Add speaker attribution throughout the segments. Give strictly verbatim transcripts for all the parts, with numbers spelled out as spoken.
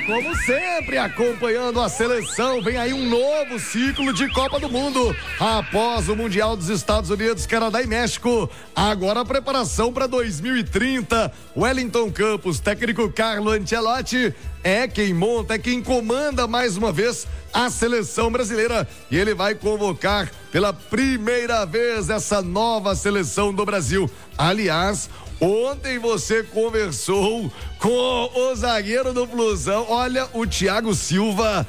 Speaker 1: como sempre, acompanhando a seleção, vem aí um novo ciclo de Copa do Mundo. Após o Mundial dos Estados Unidos, Canadá e México, agora a preparação para dois mil e trinta. Wellington Campos, técnico Carlo Ancelotti, é quem monta, é quem comanda mais uma vez a seleção brasileira. E ele vai convocar pela primeira vez essa nova seleção do Brasil. Aliás, ontem você conversou com o zagueiro do Flusão. Olha, o Thiago Silva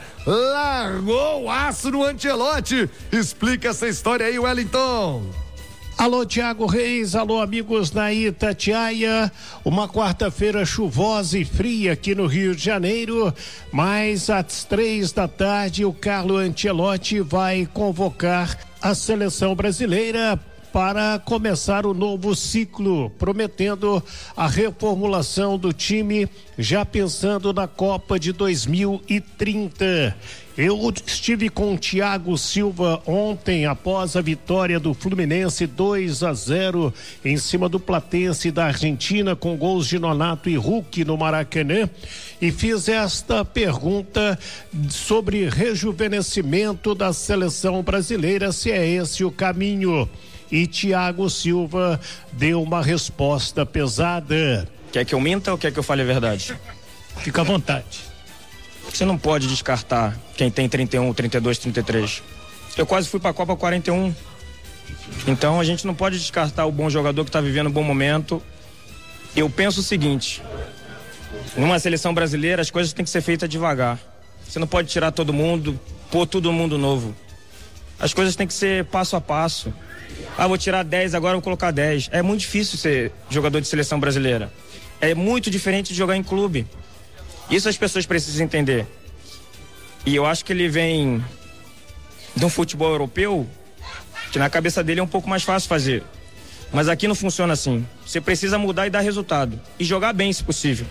Speaker 1: largou o aço no Ancelotti. Explica essa história aí, Wellington.
Speaker 2: Alô, Thiago Reis, alô, amigos da Itatiaia. Uma quarta-feira chuvosa e fria aqui no Rio de Janeiro, mas às três da tarde o Carlo Ancelotti vai convocar a seleção brasileira para começar o novo ciclo, prometendo a reformulação do time, já pensando na Copa de dois mil e trinta. Eu estive com o Thiago Silva ontem, após a vitória do Fluminense dois a zero em cima do Platense da Argentina, com gols de Nonato e Hulk no Maracanã, e fiz esta pergunta sobre rejuvenescimento da seleção brasileira, se é esse o caminho. E Thiago Silva deu uma resposta pesada.
Speaker 3: Quer que eu minta ou quer que eu fale a verdade?
Speaker 2: Fica à vontade.
Speaker 3: Você não pode descartar quem tem trinta e um, trinta e dois, trinta e três. Eu quase fui para a Copa quarenta e um. Então a gente não pode descartar o bom jogador que está vivendo um bom momento. Eu penso o seguinte: numa seleção brasileira as coisas têm que ser feitas devagar. Você não pode tirar todo mundo, pôr todo mundo novo. As coisas têm que ser passo a passo. Ah, vou tirar dez, agora vou colocar dez. É muito difícil ser jogador de seleção brasileira. É muito diferente de jogar em clube. Isso as pessoas precisam entender. E eu acho que ele vem de um futebol europeu, que na cabeça dele é um pouco mais fácil fazer. Mas aqui não funciona assim. Você precisa mudar e dar resultado. E jogar bem, se possível.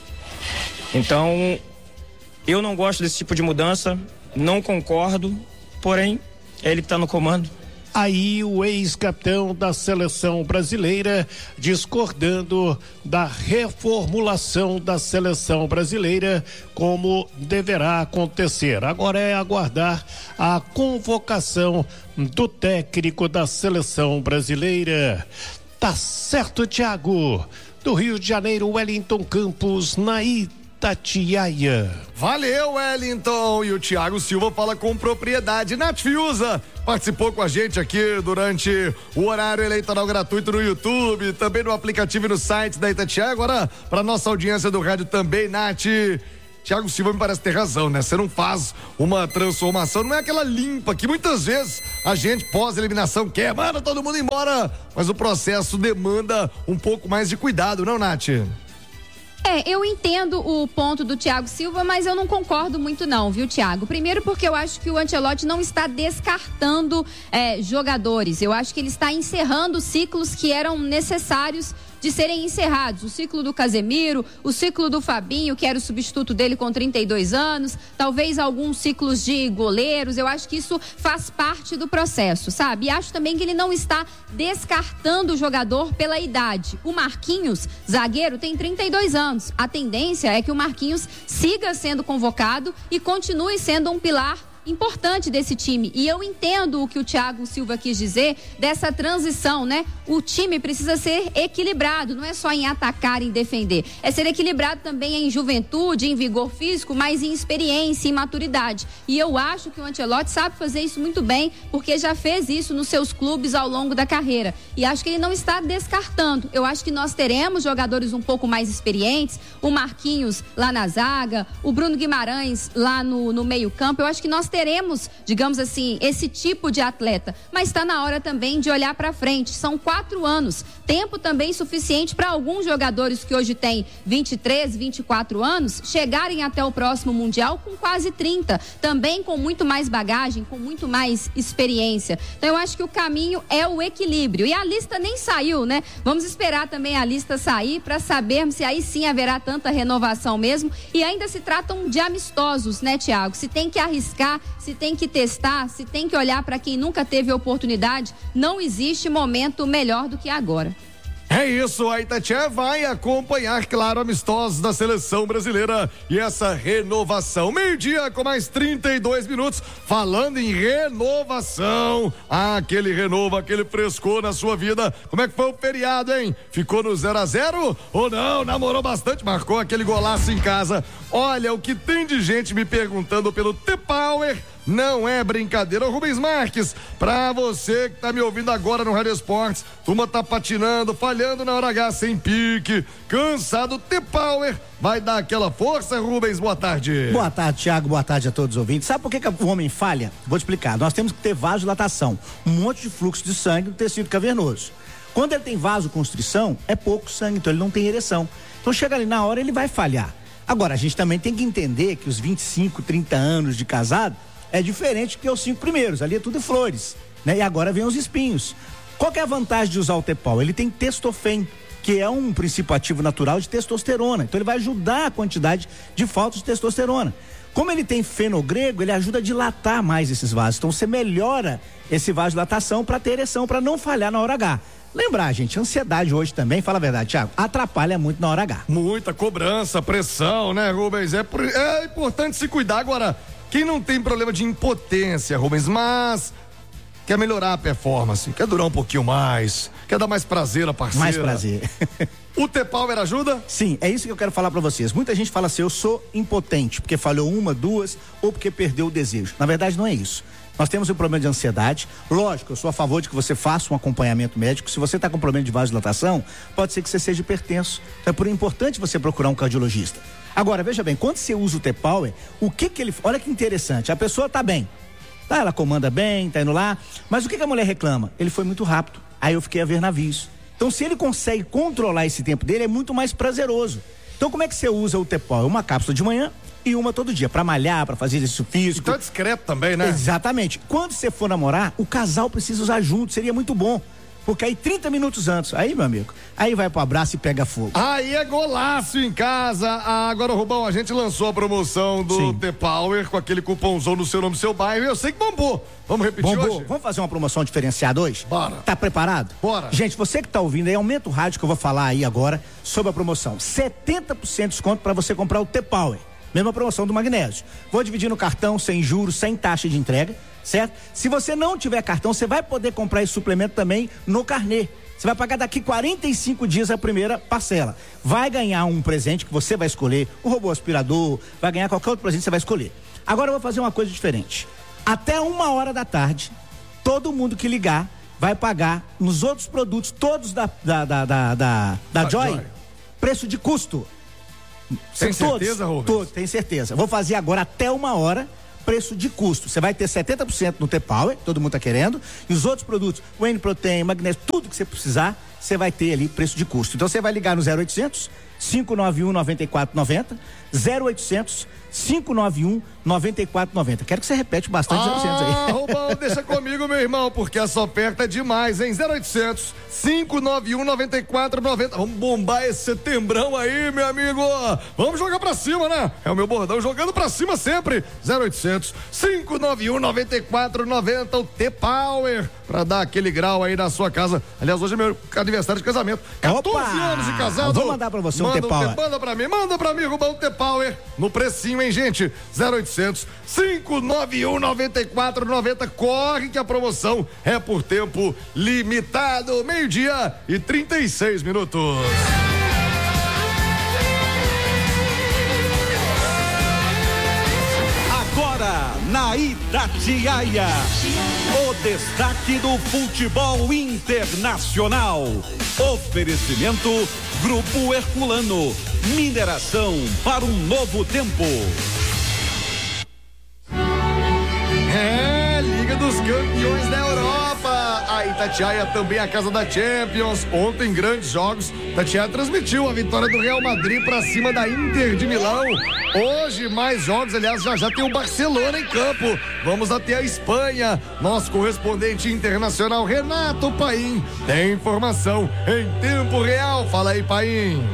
Speaker 3: Então, eu não gosto desse tipo de mudança, não concordo, porém, é ele que está no comando.
Speaker 2: Aí o ex-capitão da seleção brasileira discordando da reformulação da seleção brasileira, como deverá acontecer. Agora é aguardar a convocação do técnico da seleção brasileira. Tá certo, Thiago? Do Rio de Janeiro, Wellington Campos, na Itatiaia.
Speaker 1: Valeu, Wellington. E o Thiago Silva fala com propriedade. Nath Fiuza participou com a gente aqui durante o horário eleitoral gratuito no YouTube, também no aplicativo e no site da Itatiaia. Agora, para nossa audiência do rádio também, Nath. Thiago Silva me parece ter razão, né? Você não faz uma transformação, não é aquela limpa que muitas vezes a gente pós-eliminação quer, manda todo mundo embora, mas o processo demanda um pouco mais de cuidado, não, Nath?
Speaker 4: É, eu entendo o ponto do Thiago Silva, mas eu não concordo muito não, viu, Thiago? Primeiro porque eu acho que o Ancelotti não está descartando é, jogadores. Eu acho que ele está encerrando ciclos que eram necessários de serem encerrados. O ciclo do Casemiro, o ciclo do Fabinho, que era o substituto dele com trinta e dois anos, talvez alguns ciclos de goleiros. Eu acho que isso faz parte do processo, sabe? E acho também que ele não está descartando o jogador pela idade. O Marquinhos, zagueiro, tem trinta e dois anos. A tendência é que o Marquinhos siga sendo convocado e continue sendo um pilar importante desse time. E eu entendo o que o Thiago Silva quis dizer dessa transição, né? O time precisa ser equilibrado, não é só em atacar e em defender. É ser equilibrado também em juventude, em vigor físico, mas em experiência, em maturidade. E eu acho que o Ancelotti sabe fazer isso muito bem, porque já fez isso nos seus clubes ao longo da carreira. E acho que ele não está descartando. Eu acho que nós teremos jogadores um pouco mais experientes, o Marquinhos lá na zaga, o Bruno Guimarães lá no, no meio-campo. Eu acho que nós teremos, digamos assim, esse tipo de atleta, mas está na hora também de olhar para frente. São quatro anos, tempo também suficiente para alguns jogadores que hoje têm vinte e três, vinte e quatro anos chegarem até o próximo Mundial com quase trinta, também com muito mais bagagem, com muito mais experiência. Então eu acho que o caminho é o equilíbrio, e a lista nem saiu, né? Vamos esperar também a lista sair para sabermos se aí sim haverá tanta renovação mesmo, e ainda se tratam de amistosos, né, Thiago? Se tem que arriscar, se tem que testar, se tem que olhar para quem nunca teve oportunidade, não existe momento melhor do que agora.
Speaker 1: É isso, a Itatiaia vai acompanhar, claro, amistosos da seleção brasileira e essa renovação. Meio-dia com mais trinta e dois minutos, falando em renovação. Ah, aquele renovo, aquele frescor na sua vida. Como é que foi o feriado, hein? Ficou no zero a zero ou não? Namorou bastante, marcou aquele golaço em casa. Olha, o que tem de gente me perguntando pelo T-Power. Não é brincadeira. Ô, Rubens Marques, pra você que tá me ouvindo agora no Rádio Esportes, turma tá patinando, falhando na hora H, sem pique, cansado, T-Power vai dar aquela força, Rubens, boa tarde.
Speaker 5: Boa tarde, Thiago, boa tarde a todos os ouvintes. Sabe por que, que o homem falha? Vou te explicar. Nós temos que ter vasodilatação, um monte de fluxo de sangue no tecido cavernoso. Quando ele tem vasoconstrição, é pouco sangue, então ele não tem ereção. Então chega ali na hora, ele vai falhar. Agora, a gente também tem que entender que os vinte e cinco, trinta anos de casado é diferente que os cinco primeiros, ali é tudo flores, né? E agora vem os espinhos. Qual que é a vantagem de usar o T-Power? Ele tem testofen, que é um princípio ativo natural de testosterona, então ele vai ajudar a quantidade de falta de testosterona. Como ele tem fenogrego, ele ajuda a dilatar mais esses vasos, então você melhora esse vasodilatação para ter ereção, para não falhar na hora H. Lembrar, gente, ansiedade hoje também, fala a verdade, Thiago, atrapalha muito na hora H.
Speaker 1: Muita cobrança, pressão, né, Rubens? É, é importante se cuidar. Agora, quem não tem problema de impotência, Rubens, mas quer melhorar a performance, quer durar um pouquinho mais, quer dar mais prazer à parceira.
Speaker 5: Mais prazer.
Speaker 1: O T-Power ajuda?
Speaker 5: Sim, é isso que eu quero falar pra vocês. Muita gente fala assim, eu sou impotente, porque falhou uma, duas, ou porque perdeu o desejo. Na verdade, não é isso. Nós temos um problema de ansiedade. Lógico, eu sou a favor de que você faça um acompanhamento médico. Se você está com problema de vasodilatação, pode ser que você seja hipertenso. Então é por importante você procurar um cardiologista. Agora, veja bem, quando você usa o T-Power, o que que ele... Olha que interessante, a pessoa tá bem. Tá, ela comanda bem, tá indo lá. Mas o que que a mulher reclama? Ele foi muito rápido. Aí eu fiquei a ver navios. Então, se ele consegue controlar esse tempo dele, é muito mais prazeroso. Então, como é que você usa o T-Power? Uma cápsula de manhã e uma todo dia, pra malhar, pra fazer exercício físico.
Speaker 1: Então é discreto também, né?
Speaker 5: Exatamente. Quando você for namorar, o casal precisa usar junto, seria muito bom. Porque aí trinta minutos antes, aí, meu amigo, aí vai pro abraço e pega fogo.
Speaker 1: Aí é golaço em casa. Ah, agora, Rubão, a gente lançou a promoção do T-Power com aquele cupomzão no seu nome, seu bairro. Eu sei que bombou. Vamos repetir
Speaker 5: bombou.
Speaker 1: hoje?
Speaker 5: Vamos fazer uma promoção diferenciada hoje?
Speaker 1: Bora.
Speaker 5: Tá preparado?
Speaker 1: Bora.
Speaker 5: Gente, você que tá ouvindo aí, aumenta o rádio que eu vou falar aí agora sobre a promoção. setenta por cento de desconto para você comprar o T-Power. Mesma promoção do magnésio. Vou dividir no cartão, sem juros, sem taxa de entrega, certo? Se você não tiver cartão, você vai poder comprar esse suplemento também no carnê. Você vai pagar daqui quarenta e cinco dias a primeira parcela. Vai ganhar um presente que você vai escolher, o robô aspirador, vai ganhar qualquer outro presente que você vai escolher. Agora eu vou fazer uma coisa diferente. Até uma hora da tarde, todo mundo que ligar vai pagar nos outros produtos, todos da, da, da, da, da, da Joy, Joy, preço de custo.
Speaker 1: Tem
Speaker 5: todos,
Speaker 1: certeza, Rubens?
Speaker 5: Todos, tem certeza. Vou fazer agora até uma hora, preço de custo. Você vai ter setenta por cento no T-Power, todo mundo tá querendo, e os outros produtos, o N-Protein, magnésio, tudo que você precisar, você vai ter ali preço de custo. Então você vai ligar no zero oitocentos, cinco nove um, nove quatro nove zero, zero oitocentos, cinco nove um, nove quatro nove zero. Quero que você repete bastante zero oitocentos aí.
Speaker 1: Ah, Rubão, deixa comigo, meu irmão, porque essa oferta é demais, hein? zero oitocentos, cinco nove um, nove quatro nove zero. Vamos bombar esse setembrão aí, meu amigo. Vamos jogar pra cima, né? É o meu bordão, jogando pra cima sempre. zero oitocentos, cinco nove um, nove quatro nove zero. O T-Power, pra dar aquele grau aí na sua casa. Aliás, hoje é meu aniversário de casamento. quatorze
Speaker 5: Opa!
Speaker 1: anos de casado.
Speaker 5: Vou mandar pra você um
Speaker 1: manda
Speaker 5: T-Power.
Speaker 1: Um, manda pra mim, manda pra mim, Rubão, T-Power. No precinho, hein, gente? zero oitocentos, cinco nove um, nove quatro nove zero. Corre que a promoção é por tempo limitado. Meio-dia e trinta e seis minutos.
Speaker 6: Agora, na Itatiaia, o destaque do futebol internacional. Oferecimento Grupo Herculano, mineração para um novo tempo.
Speaker 1: É, Liga dos Campeões da Europa. A Itatiaia também é a casa da Champions. Ontem, grandes jogos. Itatiaia transmitiu a vitória do Real Madrid pra cima da Inter de Milão. Hoje, mais jogos. Aliás, já já tem o Barcelona em campo. Vamos até a Espanha. Nosso correspondente internacional, Renato Paim, tem informação em tempo real. Fala aí, Paim.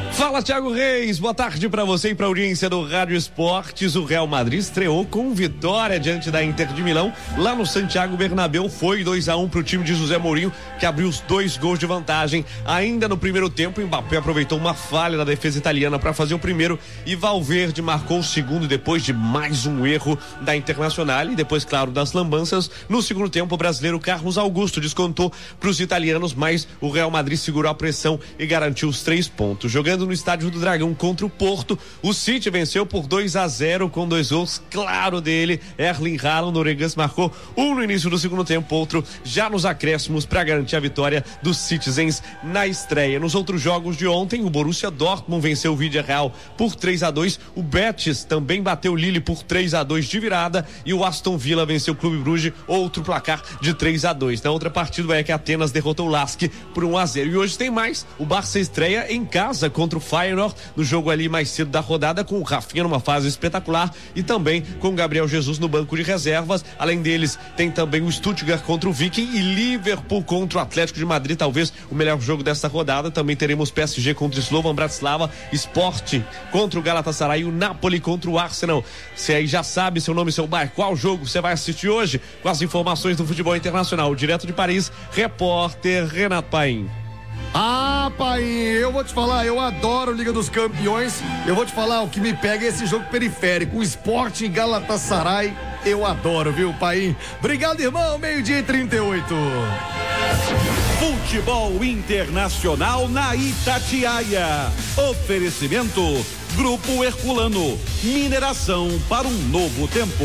Speaker 7: Fala, Thiago Reis, boa tarde pra você e pra audiência do Rádio Esportes. O Real Madrid estreou com vitória diante da Inter de Milão, lá no Santiago Bernabéu. Foi dois a um pro time de José Mourinho, que abriu os dois gols de vantagem. Ainda no primeiro tempo, Mbappé aproveitou uma falha da defesa italiana para fazer o primeiro e Valverde marcou o segundo depois de mais um erro da Internacional e depois, claro, das lambanças. No segundo tempo, o brasileiro Carlos Augusto descontou pros italianos, mas o Real Madrid segurou a pressão e garantiu os três pontos. Jogando no Estádio do Dragão contra o Porto, o City venceu por dois a zero com dois gols, claro, dele, Erling Haaland. Orégans marcou um no início do segundo tempo, outro já nos acréscimos para garantir a vitória dos Citizens na estreia. Nos outros jogos de ontem, o Borussia Dortmund venceu o Villarreal por três a dois, o Betis também bateu o Lille por três a dois de virada e o Aston Villa venceu o Clube Bruges, outro placar de três a dois. Na outra partida, o A E C Atenas derrotou o Lask por um a zero. E hoje tem mais, o Barça estreia em casa contra o Feyenoord, no jogo ali mais cedo da rodada, com o Rafinha numa fase espetacular e também com o Gabriel Jesus no banco de reservas. Além deles, tem também o Stuttgart contra o Viking e Liverpool contra o Atlético de Madrid, talvez o melhor jogo desta rodada. Também teremos P S G contra o Slovan Bratislava, Sport contra o Galatasaray e o Napoli contra o Arsenal. Você aí já sabe seu nome e seu bairro, qual jogo você vai assistir hoje, com as informações do futebol internacional. Direto de Paris, repórter Renato Paim.
Speaker 1: Ah, pai, eu vou te falar, eu adoro Liga dos Campeões. Eu vou te falar, o que me pega é esse jogo periférico, o Sport em Galatasaray. Eu adoro, viu, pai? Obrigado, irmão, meio-dia e trinta e oito.
Speaker 6: Futebol Internacional na Itatiaia. Oferecimento Grupo Herculano, mineração para um novo tempo.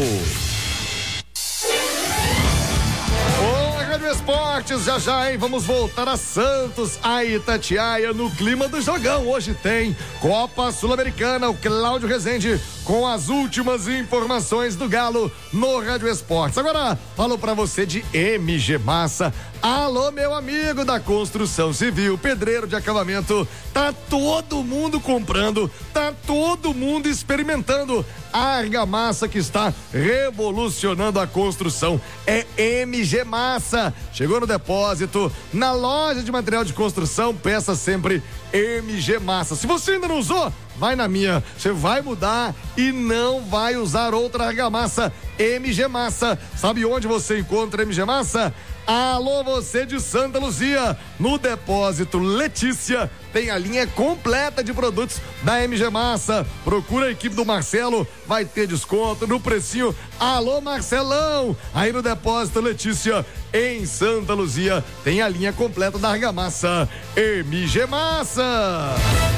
Speaker 1: Rádio Esportes, já já, hein? Vamos voltar a Santos, a Itatiaia, no clima do jogão. Hoje tem Copa Sul-Americana, o Cláudio Rezende com as últimas informações do Galo no Rádio Esportes. Agora, falo pra você de M G Massa. Alô, meu amigo da construção civil, pedreiro de acabamento, tá todo mundo comprando, tá todo mundo experimentando a argamassa que está revolucionando a construção. É M G Massa. Chegou no depósito, na loja de material de construção, peça sempre M G Massa. Se você ainda não usou, vai na minha, você vai mudar e não vai usar outra argamassa. M G Massa. Sabe onde você encontra M G Massa? Alô, você de Santa Luzia, no depósito Letícia, tem a linha completa de produtos da M G Massa. Procura a equipe do Marcelo, vai ter desconto no precinho. Alô, Marcelão, aí no depósito Letícia, em Santa Luzia, tem a linha completa da argamassa M G Massa.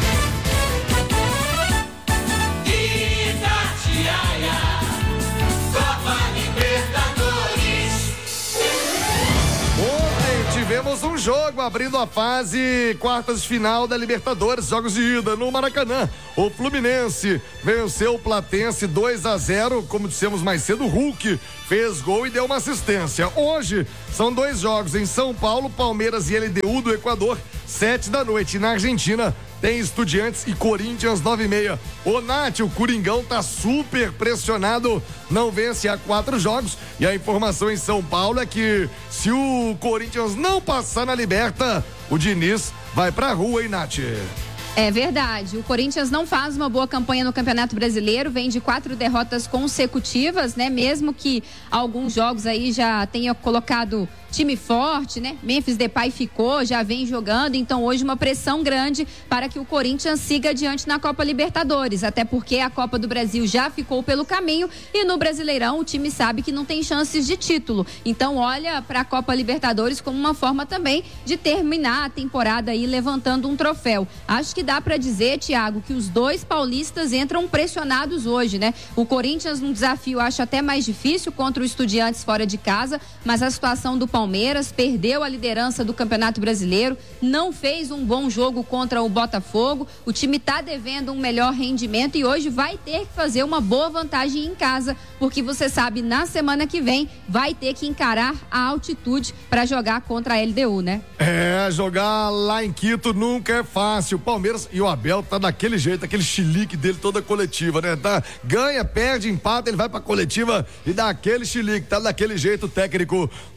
Speaker 1: Tivemos um jogo abrindo a fase quartas de final da Libertadores, jogos de ida no Maracanã. O Fluminense venceu o Platense dois a zero, como dissemos mais cedo, o Hulk fez gol e deu uma assistência. Hoje são dois jogos em São Paulo, Palmeiras e L D U do Equador, sete da noite. Na Argentina tem Estudiantes e Corinthians, nove e meia. O Nath, o Coringão, tá super pressionado, não vence há quatro jogos. E a informação em São Paulo é que se o Corinthians não passar na Liberta, o Diniz vai pra rua, hein, Nath?
Speaker 4: É verdade, o Corinthians não faz uma boa campanha no Campeonato Brasileiro, vem de quatro derrotas consecutivas, né? Mesmo que alguns jogos aí já tenha colocado time forte, né? Memphis Depay ficou, já vem jogando, então hoje uma pressão grande para que o Corinthians siga adiante na Copa Libertadores, até porque a Copa do Brasil já ficou pelo caminho e no Brasileirão o time sabe que não tem chances de título, então olha para a Copa Libertadores como uma forma também de terminar a temporada aí levantando um troféu. Acho que dá para dizer, Thiago, que os dois paulistas entram pressionados hoje, né? O Corinthians num desafio acho até mais difícil contra o Estudiantes fora de casa, mas a situação do Palmeiras, perdeu a liderança do Campeonato Brasileiro, não fez um bom jogo contra o Botafogo, o time está devendo um melhor rendimento e hoje vai ter que fazer uma boa vantagem em casa, porque você sabe, na semana que vem vai ter que encarar a altitude para jogar contra a L D U, né?
Speaker 1: É, jogar lá em Quito nunca é fácil. O Palmeiras e o Abel tá daquele jeito, aquele chilique dele toda coletiva, né? Tá, ganha, perde, empata, ele vai pra coletiva e dá aquele chilique, tá daquele jeito técnico do Palmeiras.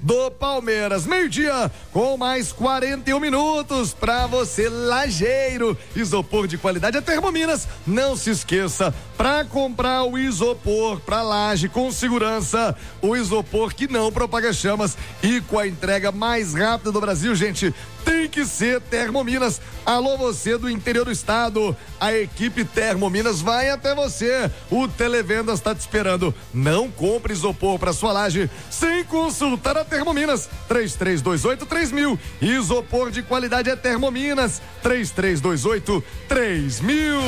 Speaker 1: Palmeiras. Meio-dia com mais quarenta e um minutos pra você, lajeiro. Isopor de qualidade é Termominas. Não se esqueça, pra comprar o isopor pra laje com segurança, o isopor que não propaga chamas e com a entrega mais rápida do Brasil, gente, tem que ser Termominas. Alô, você do interior do estado, a equipe Termominas vai até você. O Televendas está te esperando. Não compre isopor para sua laje sem consultar a Termominas. três três dois oito três mil. Isopor de qualidade é Termominas. três três dois oito três mil.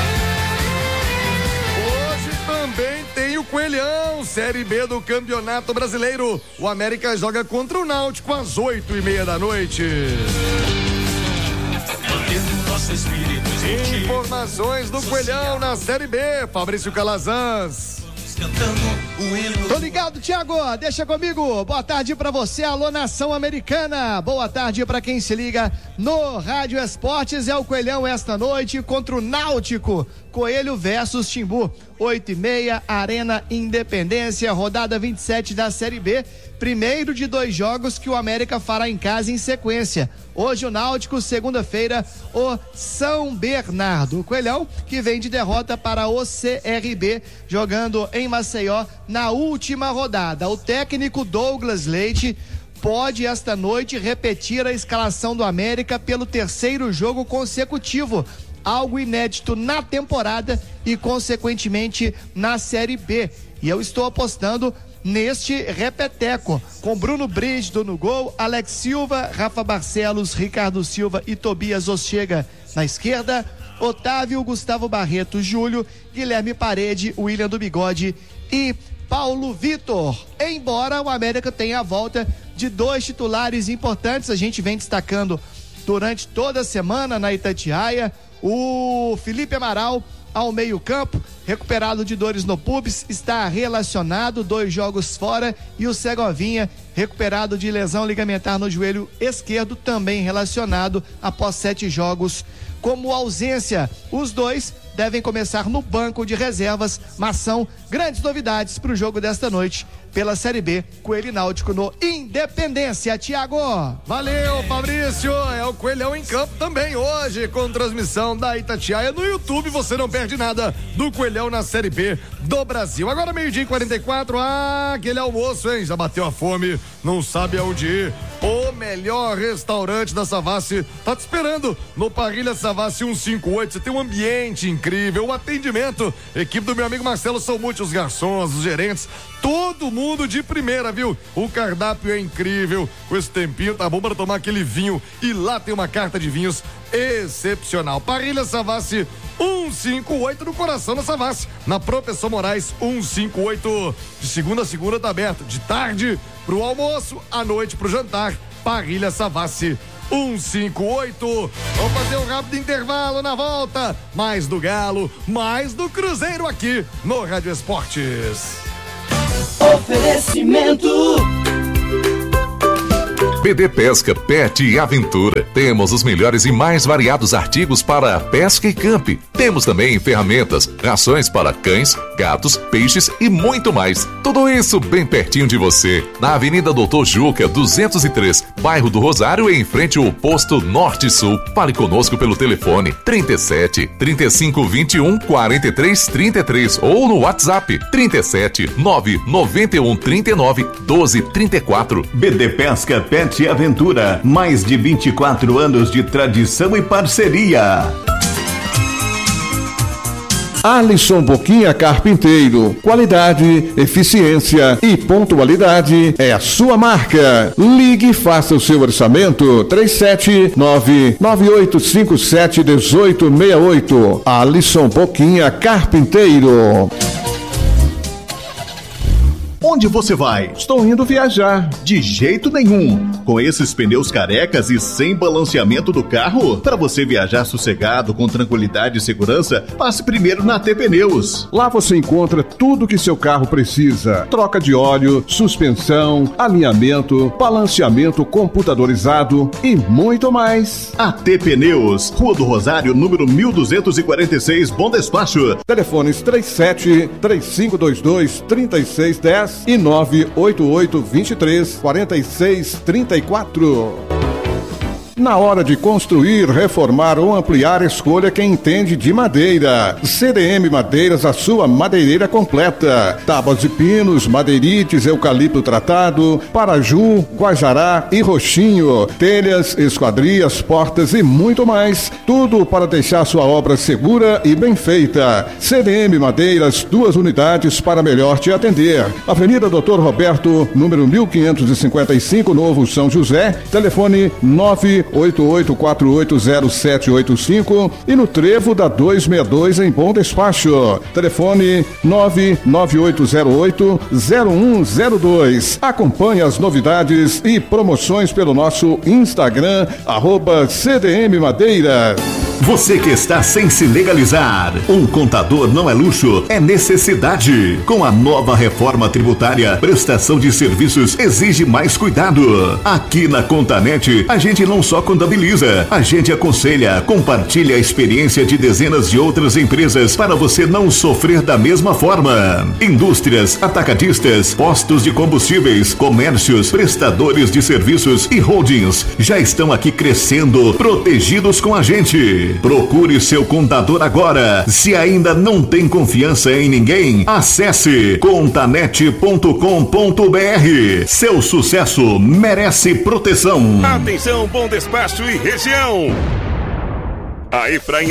Speaker 1: Também tem o Coelhão, Série B do Campeonato Brasileiro. O América joga contra o Náutico às oito e meia da noite. Informações do Coelhão na Série B, Fabrício Calazans.
Speaker 8: Tô ligado, Thiago, deixa comigo. Boa tarde pra você, alô nação americana. Boa tarde pra quem se liga no Rádio Esportes. É o Coelhão esta noite contra o Náutico. Coelho versus Timbu, oito e meia, Arena Independência, rodada vinte e sete da Série B. Primeiro de dois jogos que o América fará em casa em sequência. Hoje o Náutico, segunda-feira, o São Bernardo. O Coelhão que vem de derrota para o C R B, jogando em Maceió na última rodada. O técnico Douglas Leite pode esta noite repetir a escalação do América pelo terceiro jogo consecutivo. Algo inédito na temporada e, consequentemente, na Série B. E eu estou apostando neste repeteco, com Bruno Brígido no gol, Alex Silva, Rafa Barcelos, Ricardo Silva e Tobias Oschega na esquerda, Otávio, Gustavo Barreto, Júlio, Guilherme Parede, William do Bigode e Paulo Vitor. Embora o América tenha a volta de dois titulares importantes, a gente vem destacando durante toda a semana na Itatiaia, o Felipe Amaral ao meio campo, recuperado de dores no pubis, está relacionado, dois jogos fora, e o Segovinha, recuperado de lesão ligamentar no joelho esquerdo, também relacionado após sete jogos como ausência. Os dois devem começar no banco de reservas, mas são grandes novidades para o jogo desta noite pela Série B, Coelho e Náutico no Independência. Thiago,
Speaker 1: valeu, Fabrício. É o Coelhão em campo também hoje, com transmissão da Itatiaia no YouTube. Você não perde nada do Coelhão na Série B do Brasil. Agora meio-dia e quarenta e quatro. Ah, aquele almoço, hein? Já bateu a fome, não sabe aonde ir. O melhor restaurante da Savassi tá te esperando no Parrilha Savassi cento e cinquenta e oito. Você tem um ambiente incrível, um atendimento. Equipe do meu amigo Marcelo são muitos, os garçons, os gerentes, todo mundo de primeira, viu? O cardápio é incrível. Com esse tempinho tá bom para tomar aquele vinho. E lá tem uma carta de vinhos excepcional. Parrilha Savassi cento e cinquenta e oito no coração da Savassi, na Professor Moraes cento e cinquenta e oito. De segunda a segunda tá aberto, de tarde pro almoço, à noite pro jantar. Parrilha Savassi cento e cinquenta e oito. Vamos fazer um rápido intervalo. Na volta, mais do Galo, mais do Cruzeiro aqui no Rádio Esportes.
Speaker 9: Oferecimento B D Pesca, Pet e Aventura. Temos os melhores e mais variados artigos para pesca e camp. Temos também ferramentas, rações para cães, gatos, peixes e muito mais. Tudo isso bem pertinho de você. Na Avenida Doutor Juca, duzentos e três, bairro do Rosário, em frente ao posto Norte Sul. Fale conosco pelo telefone trinta e sete, trinta e cinco, vinte e um, quarenta e três, trinta e três ou no WhatsApp trinta e sete, nove noventa e um, trinta e nove, doze, trinta e quatro.
Speaker 10: B D Pesca, Pet e Aventura, mais de vinte e quatro anos de tradição e parceria.
Speaker 11: Alisson Boquinha Carpinteiro, qualidade, eficiência e pontualidade é a sua marca. Ligue e faça o seu orçamento três sete nove, nove oito cinco sete, um oito seis oito. Alisson Boquinha Carpinteiro.
Speaker 10: Onde você vai? Estou indo viajar. De jeito nenhum. Com esses pneus carecas e sem balanceamento do carro, para você viajar sossegado, com tranquilidade e segurança, passe primeiro na T Pneus.
Speaker 11: Lá você encontra tudo que seu carro precisa: troca de óleo, suspensão, alinhamento, balanceamento computadorizado e muito mais.
Speaker 10: A T Pneus, Rua do Rosário, número mil duzentos e quarenta e seis, Bom Despacho.
Speaker 11: Telefones três sete, três cinco dois dois, três seis um zero três e nove oito oito dois três quatro seis três quatro. Na hora de construir, reformar ou ampliar, escolha quem entende de madeira. C D M Madeiras, a sua madeireira completa. Tábuas de pinos, madeirites, eucalipto tratado, paraju, guajará e roxinho. Telhas, esquadrias, portas e muito mais. Tudo para deixar sua obra segura e bem feita. C D M Madeiras, duas unidades para melhor te atender. Avenida Doutor Roberto, número mil quinhentos e cinquenta e cinco, Novo São José. Telefone nove oito oito quatro oito zero sete oito cinco e no Trevo da duzentos e sessenta e dois em Bom Despacho. Telefone nove nove oito zero oito zero um zero dois. Acompanhe as novidades e promoções pelo nosso Instagram, arroba C D M Madeiras.
Speaker 10: Você que está sem se legalizar, um contador não é luxo, é necessidade. Com a nova reforma tributária, prestação de serviços exige mais cuidado. Aqui na Contanet, a gente não só contabiliza, a gente aconselha, compartilha a experiência de dezenas de outras empresas para você não sofrer da mesma forma. Indústrias, atacadistas, postos de combustíveis, comércios, prestadores de serviços e holdings já estão aqui crescendo, protegidos com a gente. Procure seu contador agora. Se ainda não tem confiança em ninguém, acesse contanet ponto com ponto br. Seu sucesso merece proteção.
Speaker 12: Atenção, Bom Despacho e região. A Efraim